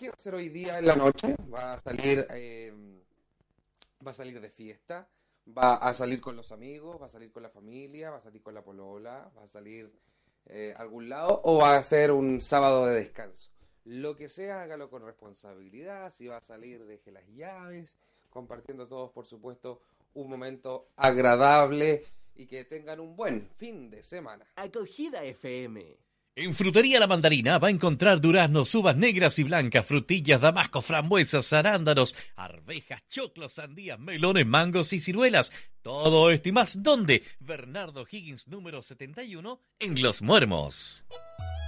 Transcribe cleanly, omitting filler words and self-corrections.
¿Qué va a hacer hoy día en la noche? Va a salir de fiesta, va a salir con los amigos, va a salir con la familia, va a salir con la polola, va a salir a algún lado o va a ser un sábado de descanso. Lo que sea, hágalo con responsabilidad. Si va a salir, deje las llaves, compartiendo todos, por supuesto, un momento agradable y que tengan un buen fin de semana. Acogida FM. En Frutería La Mandarina va a encontrar duraznos, uvas negras y blancas, frutillas, damascos, frambuesas, arándanos, arvejas, choclos, sandías, melones, mangos y ciruelas. Todo esto y más, ¿dónde? Bernardo Higgins número 71 en Los Muermos.